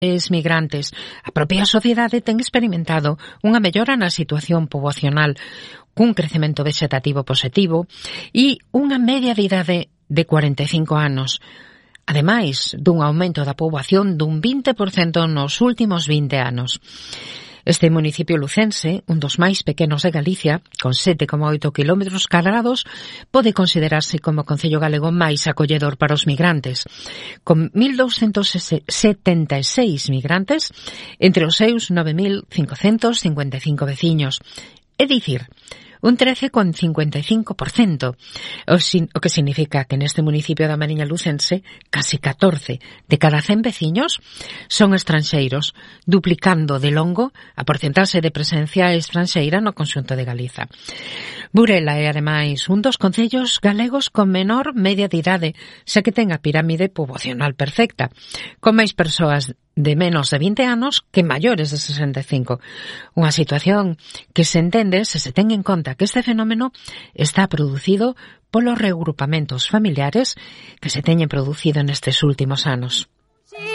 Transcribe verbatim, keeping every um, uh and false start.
Os migrantes, a propia sociedade ten experimentado unha mellora na situación poboacional, cun crecemento vexetativo positivo e unha media de idade de cuarenta e cinco anos, ademais dun aumento da poboación dun vinte por cento nos últimos vinte anos. Este municipio lucense, un dos máis pequenos de Galicia, con sete coma oito kilómetros cadrados, pode considerarse como o concello galego máis acolledor para os migrantes, con mil douscentos setenta e seis migrantes entre os seus nove mil cincocentos cincuenta e cinco veciños. É dicir, un trece coma cincuenta e cinco por cento, o, sin, o que significa que neste municipio da Mariña lucense, casi catorce de cada cen veciños son estranxeiros, duplicando de longo a porcentaxe de presencia estranxeira no conxunto de Galiza. Burela é, ademais, un dos concellos galegos con menor media de idade, xa que ten a pirámide poboacional perfecta, con máis persoas de menos de vinte anos que maiores de sesenta e cinco. Unha situación que se entende se se ten en conta que este fenómeno está producido polos reagrupamentos familiares que se teñen producido nestes últimos anos.